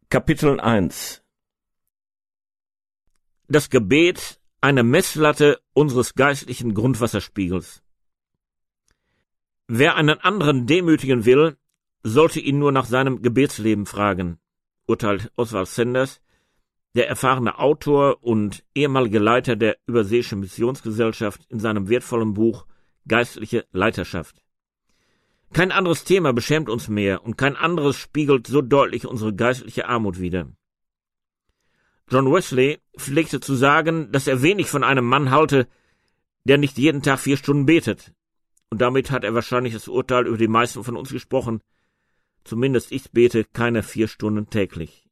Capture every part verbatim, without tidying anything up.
Kapitel eins. Das Gebet, eine Messlatte unseres geistlichen Grundwasserspiegels. Wer einen anderen demütigen will, sollte ihn nur nach seinem Gebetsleben fragen, urteilt Oswald Sanders, der erfahrene Autor und ehemalige Leiter der Überseeischen Missionsgesellschaft, in seinem wertvollen Buch Geistliche Leiterschaft. Kein anderes Thema beschämt uns mehr und kein anderes spiegelt so deutlich unsere geistliche Armut wider. John Wesley pflegte zu sagen, dass er wenig von einem Mann halte, der nicht jeden Tag vier Stunden betet. Und damit hat er wahrscheinlich das Urteil über die meisten von uns gesprochen. Zumindest ich bete keine vier Stunden täglich.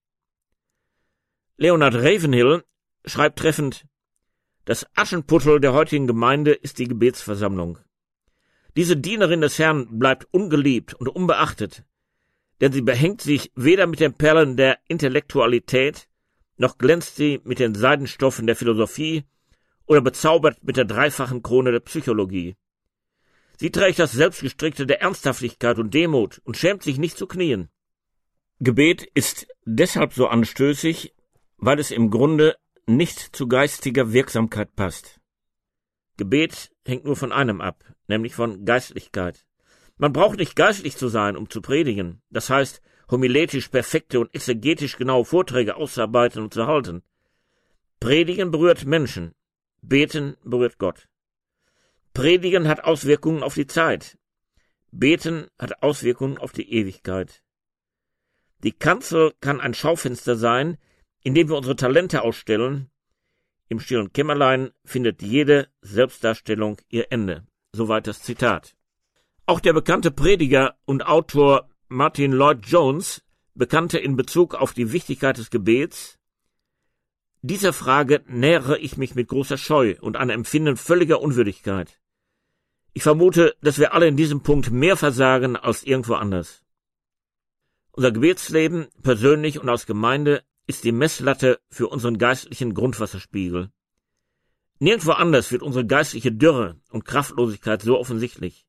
Leonard Ravenhill schreibt treffend: Das Aschenputtel der heutigen Gemeinde ist die Gebetsversammlung. Diese Dienerin des Herrn bleibt ungeliebt und unbeachtet, denn sie behängt sich weder mit den Perlen der Intellektualität, noch glänzt sie mit den Seidenstoffen der Philosophie oder bezaubert mit der dreifachen Krone der Psychologie. Sie trägt das Selbstgestrickte der Ernsthaftigkeit und Demut und schämt sich nicht zu knien. Gebet ist deshalb so anstößig, weil es im Grunde nicht zu geistiger Wirksamkeit passt. Gebet hängt nur von einem ab, nämlich von Geistlichkeit. Man braucht nicht geistlich zu sein, um zu predigen, das heißt, homiletisch perfekte und exegetisch genaue Vorträge auszuarbeiten und zu halten. Predigen berührt Menschen, beten berührt Gott. Predigen hat Auswirkungen auf die Zeit, beten hat Auswirkungen auf die Ewigkeit. Die Kanzel kann ein Schaufenster sein, in dem wir unsere Talente ausstellen. Im stillen Kämmerlein findet jede Selbstdarstellung ihr Ende. Soweit das Zitat. Auch der bekannte Prediger und Autor Martin Lloyd-Jones bekannte in Bezug auf die Wichtigkeit des Gebets: Dieser Frage nähere ich mich mit großer Scheu und einem Empfinden völliger Unwürdigkeit. Ich vermute, dass wir alle in diesem Punkt mehr versagen als irgendwo anders. Unser Gebetsleben, persönlich und als Gemeinde, ist die Messlatte für unseren geistlichen Grundwasserspiegel. Nirgendwo anders wird unsere geistliche Dürre und Kraftlosigkeit so offensichtlich.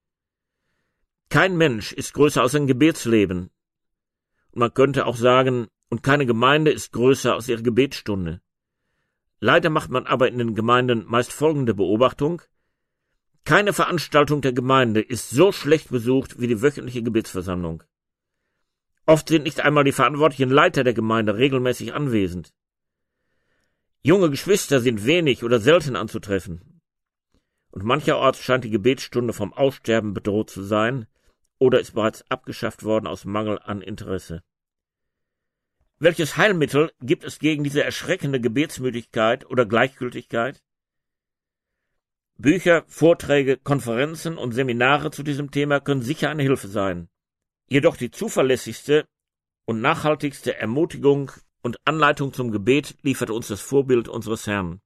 Kein Mensch ist größer als sein Gebetsleben. Und man könnte auch sagen, und keine Gemeinde ist größer als ihre Gebetsstunde. Leider macht man aber in den Gemeinden meist folgende Beobachtung: Keine Veranstaltung der Gemeinde ist so schlecht besucht wie die wöchentliche Gebetsversammlung. Oft sind nicht einmal die verantwortlichen Leiter der Gemeinde regelmäßig anwesend. Junge Geschwister sind wenig oder selten anzutreffen. Und mancherorts scheint die Gebetsstunde vom Aussterben bedroht zu sein oder ist bereits abgeschafft worden aus Mangel an Interesse. Welches Heilmittel gibt es gegen diese erschreckende Gebetsmüdigkeit oder Gleichgültigkeit? Bücher, Vorträge, Konferenzen und Seminare zu diesem Thema können sicher eine Hilfe sein. Jedoch die zuverlässigste und nachhaltigste Ermutigung und Anleitung zum Gebet liefert uns das Vorbild unseres Herrn.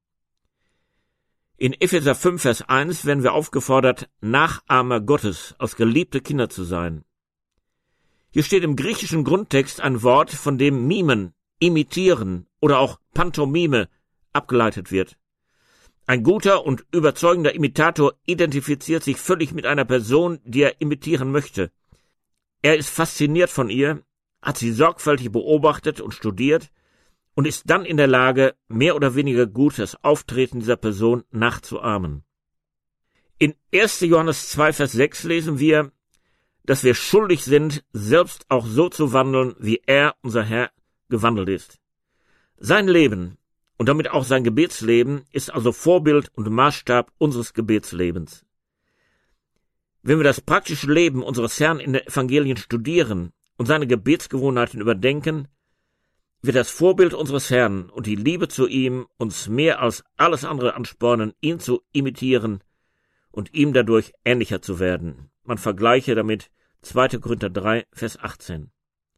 In Epheser fünf, Vers eins werden wir aufgefordert, Nachahmer Gottes als geliebte Kinder zu sein. Hier steht im griechischen Grundtext ein Wort, von dem Mimen, imitieren oder auch Pantomime abgeleitet wird. Ein guter und überzeugender Imitator identifiziert sich völlig mit einer Person, die er imitieren möchte. Er ist fasziniert von ihr, hat sie sorgfältig beobachtet und studiert und ist dann in der Lage, mehr oder weniger gut das Auftreten dieser Person nachzuahmen. In erster Johannes zwei, Vers sechs lesen wir, dass wir schuldig sind, selbst auch so zu wandeln, wie er, unser Herr, gewandelt ist. Sein Leben und damit auch sein Gebetsleben ist also Vorbild und Maßstab unseres Gebetslebens. Wenn wir das praktische Leben unseres Herrn in den Evangelien studieren und seine Gebetsgewohnheiten überdenken, wird das Vorbild unseres Herrn und die Liebe zu ihm uns mehr als alles andere anspornen, ihn zu imitieren und ihm dadurch ähnlicher zu werden. Man vergleiche damit zweiter Korinther drei, Vers achtzehn.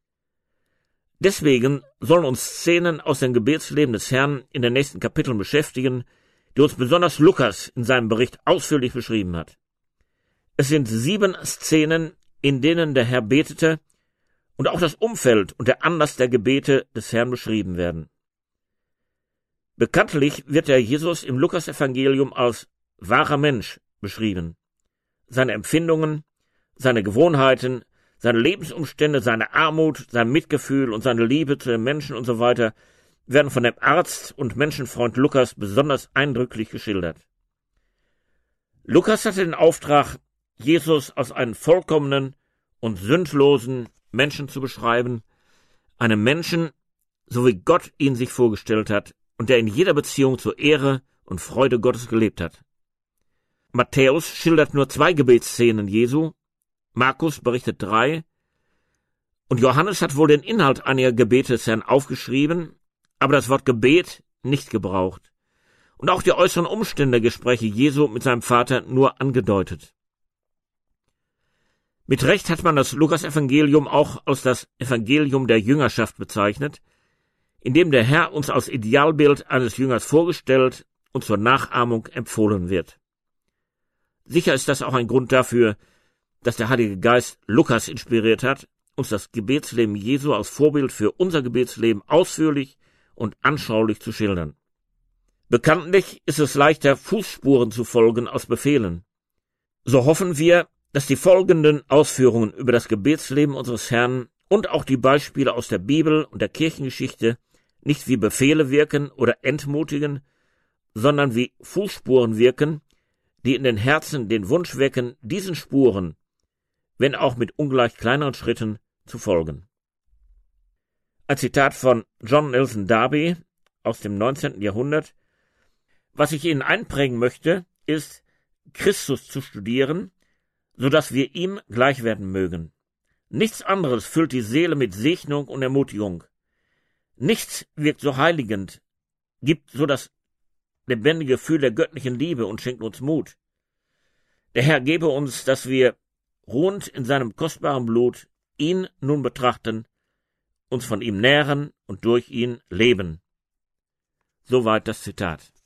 Deswegen sollen uns Szenen aus dem Gebetsleben des Herrn in den nächsten Kapiteln beschäftigen, die uns besonders Lukas in seinem Bericht ausführlich beschrieben hat. Es sind sieben Szenen, in denen der Herr betete und auch das Umfeld und der Anlass der Gebete des Herrn beschrieben werden. Bekanntlich wird der Jesus im Lukas-Evangelium als wahrer Mensch beschrieben. Seine Empfindungen, seine Gewohnheiten, seine Lebensumstände, seine Armut, sein Mitgefühl und seine Liebe zu den Menschen und so weiter werden von dem Arzt und Menschenfreund Lukas besonders eindrücklich geschildert. Lukas hatte den Auftrag, Jesus als einen vollkommenen und sündlosen Menschen zu beschreiben, einen Menschen, so wie Gott ihn sich vorgestellt hat und der in jeder Beziehung zur Ehre und Freude Gottes gelebt hat. Matthäus schildert nur zwei Gebetsszenen Jesu, Markus berichtet drei, und Johannes hat wohl den Inhalt einiger Gebete des Herrn aufgeschrieben, aber das Wort Gebet nicht gebraucht und auch die äußeren Umstände der Gespräche Jesu mit seinem Vater nur angedeutet. Mit Recht hat man das Lukas-Evangelium auch als das Evangelium der Jüngerschaft bezeichnet, in dem der Herr uns als Idealbild eines Jüngers vorgestellt und zur Nachahmung empfohlen wird. Sicher ist das auch ein Grund dafür, dass der Heilige Geist Lukas inspiriert hat, uns das Gebetsleben Jesu als Vorbild für unser Gebetsleben ausführlich und anschaulich zu schildern. Bekanntlich ist es leichter, Fußspuren zu folgen als Befehlen. So hoffen wir, dass die folgenden Ausführungen über das Gebetsleben unseres Herrn und auch die Beispiele aus der Bibel und der Kirchengeschichte nicht wie Befehle wirken oder entmutigen, sondern wie Fußspuren wirken, die in den Herzen den Wunsch wecken, diesen Spuren, wenn auch mit ungleich kleineren Schritten, zu folgen. Ein Zitat von John Nelson Darby aus dem neunzehnten Jahrhundert. Was ich Ihnen einprägen möchte, ist, Christus zu studieren, so dass wir ihm gleich werden mögen. Nichts anderes füllt die Seele mit Segnung und Ermutigung. Nichts wirkt so heiligend, gibt so das lebendige Gefühl der göttlichen Liebe und schenkt uns Mut. Der Herr gebe uns, dass wir, ruhend in seinem kostbaren Blut, ihn nun betrachten, uns von ihm nähren und durch ihn leben. Soweit das Zitat.